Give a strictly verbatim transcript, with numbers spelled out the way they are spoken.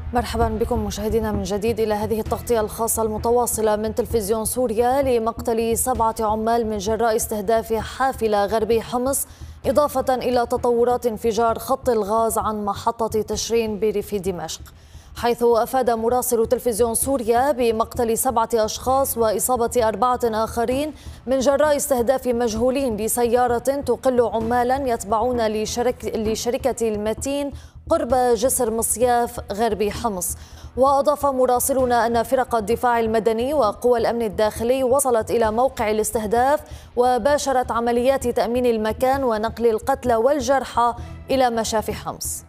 مرحبا بكم مشاهدينا من جديد إلى هذه التغطية الخاصة المتواصلة من تلفزيون سوريا لمقتل سبعة عمال من جراء استهداف حافلة غربي حمص، إضافة إلى تطورات انفجار خط الغاز عن محطة تشرين بريف دمشق، حيث أفاد مراسل تلفزيون سوريا بمقتل سبعة أشخاص وإصابة أربعة آخرين من جراء استهداف مجهولين بسيارة تقل عمالا يتبعون لشرك لشركة المتين قرب جسر مصياف غربي حمص. وأضاف مراسلون أن فرق الدفاع المدني وقوى الأمن الداخلي وصلت إلى موقع الاستهداف وباشرت عمليات تأمين المكان ونقل القتلى والجرحى إلى مشافي حمص.